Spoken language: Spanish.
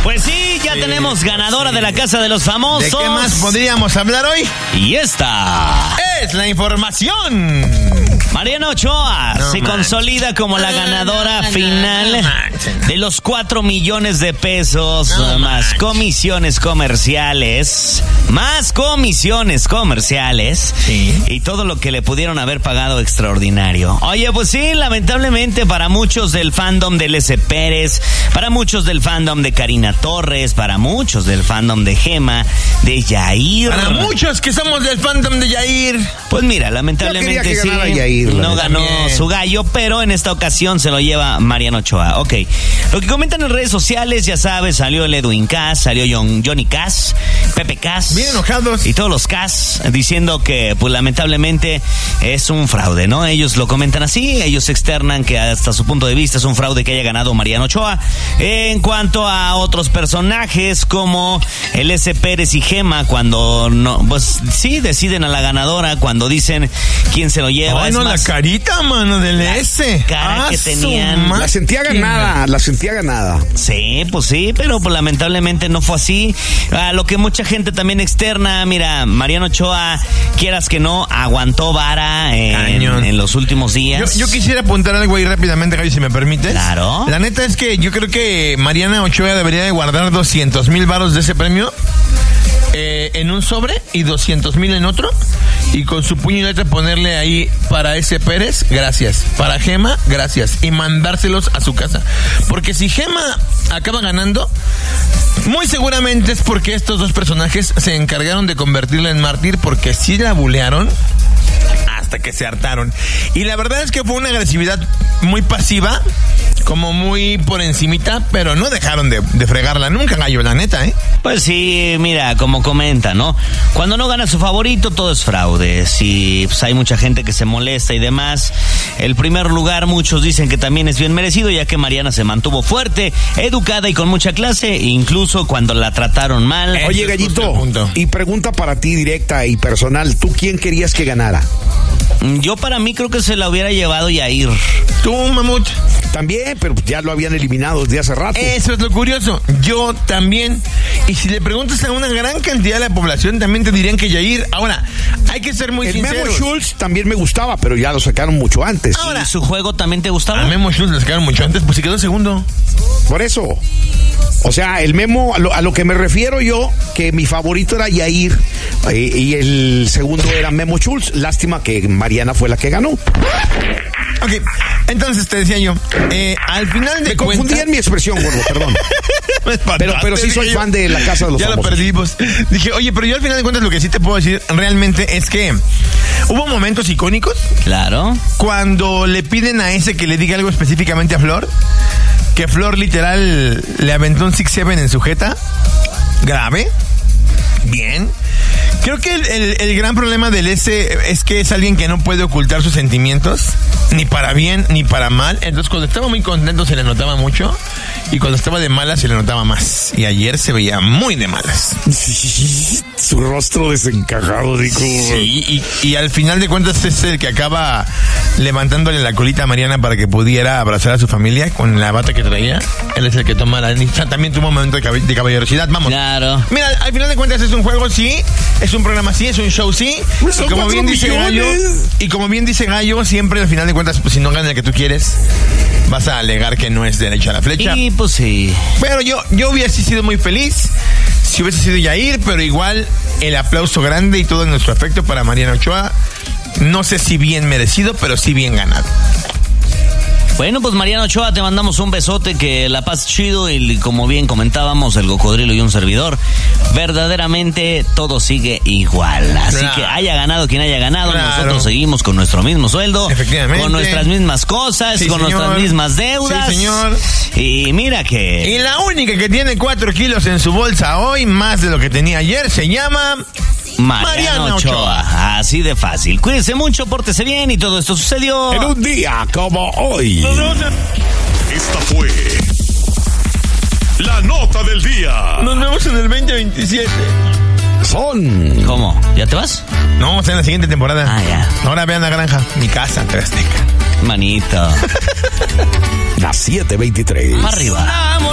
Pues sí, ya tenemos ganadora de la Casa de los Famosos. ¿De qué más podríamos hablar hoy? Y esta es la información. Mariana Ochoa se consolida como la ganadora final de los 4 millones de pesos, más comisiones comerciales, sí, y todo lo que le pudieron haber pagado extraordinario. Oye, pues sí, lamentablemente para muchos del fandom de L.S. Pérez, para muchos del fandom de Karina Torres, para muchos del fandom de Gema, de Yair. Para muchos que somos del fandom de Yair. Pues mira, lamentablemente sí, Yair, no ganó su gallo, pero en esta ocasión se lo lleva Mariana Ochoa. Ok, lo que comentan en redes sociales, ya sabes, salió el Edwin Cass, salió Johnny Cass, Pepe Cass. Bien enojados. Y todos los Cass diciendo que, pues lamentablemente, es un fraude, ¿no? Ellos lo comentan así, ellos externan que hasta su punto de vista es un fraude que haya ganado Mariana Ochoa. En cuanto a otros personajes como el S. Pérez y Gema, cuando no, pues sí, deciden a la ganadora, cuando dicen quién se lo lleva. Ay, no, la carita, mano, del S. Cara que tenían. La sentía ganada. Sí, pues sí, pero pues lamentablemente no fue así. Lo que mucha gente también externa, mira, Mariana Ochoa, quieras que no, aguantó vara en los últimos días. Yo quisiera apuntar algo ahí rápidamente, Gaby, si me permites. Claro. La neta es que yo creo que Mariana Ochoa debería de guardar 200,000 varos de ese premio en un sobre y 200,000 en otro, y con su puño y letra ponerle ahí: para S. Pérez, gracias; para Gema, gracias, y mandárselos a su casa. Porque si Gema acaba ganando, muy seguramente es porque estos dos personajes se encargaron de convertirla en mártir, porque sí la bulearon hasta que se hartaron. Y la verdad es que fue una agresividad muy pasiva, como muy por encimita, pero no dejaron de fregarla nunca, gallo, la neta, ¿eh? Pues sí, mira, como comenta, ¿no? Cuando no gana su favorito, todo es fraude. Sí, pues hay mucha gente que se molesta y demás. El primer lugar, muchos dicen que también es bien merecido, ya que Mariana se mantuvo fuerte, educada y con mucha clase, incluso cuando la trataron mal. Oye, Gallito, y pregunta para ti directa y personal: ¿tú quién querías que ganara? Yo, para mí, creo que se la hubiera llevado Yair. ¿Tú, Mamut? También, pero ya lo habían eliminado desde hace rato. Eso es lo curioso. Yo también. Y si le preguntas a una gran cantidad de la población, también te dirían que Yair. Ahora, hay que ser muy sinceros. Memo Schultz también me gustaba, pero ya lo sacaron mucho antes. Ahora, ¿y su juego también te gustaba? A Memo Schultz lo sacaron mucho antes, pues si quedó segundo. Por eso. O sea, el Memo, a lo que me refiero yo, que mi favorito era Yair y el segundo era Memo Schultz. Lástima que Mariana fue la que ganó. Ok, entonces te decía yo, al final de me confundí en mi expresión, gordo, perdón. pero sí soy fan de la Casa de los Famosos. Ya lo perdimos. Dije, oye, pero yo al final de cuentas lo que sí te puedo decir realmente es que hubo momentos icónicos. Claro. Cuando le piden a ese que le diga algo específicamente a Flor, que Flor literal le aventó un 6-7 en su jeta. Grave. Bien. Creo que el gran problema del S es que es alguien que no puede ocultar sus sentimientos, ni para bien ni para mal. Entonces, cuando estaba muy contento se le notaba mucho, y cuando estaba de malas se le notaba más. Y ayer se veía muy de malas. Sí, su rostro desencajado, dijo. Sí, y al final de cuentas es el que acaba levantándole la colita a Mariana para que pudiera abrazar a su familia con la bata que traía. Él es el que toma la... También tuvo un momento de caballerosidad, vamos. Claro. Mira, al final de cuentas es un juego, sí. Es un programa, sí. Es un show, sí. Y como bien dice Gallo, siempre al final de cuentas, pues, si no gana el que tú quieres, vas a alegar que no es derecho a la flecha. Y pues sí. Pero yo hubiese sido muy feliz si hubiese sido Yair, pero igual el aplauso grande y todo nuestro afecto para Mariana Ochoa. No sé si bien merecido, pero sí bien ganado. Bueno, pues Mariana Ochoa, te mandamos un besote, que la paz chido, y como bien comentábamos, el Cocodrilo y un servidor, verdaderamente todo sigue igual. Así que haya ganado quien haya ganado, nosotros seguimos con nuestro mismo sueldo, con nuestras mismas cosas, con nuestras mismas deudas. Sí, señor. Y mira que... Y la única que tiene 4 kilos en su bolsa hoy, más de lo que tenía ayer, se llama... Mariana Ochoa. Así de fácil. Cuídense mucho, pórtese bien, y todo esto sucedió en un día como hoy. Esta fue la nota del día. Nos vemos en el 2027. ¿Cómo? ¿Ya te vas? No, está en la siguiente temporada. Ah, ya. Ahora vean La Granja, mi casa, TV Azteca. Manito. Las 7:23. Arriba.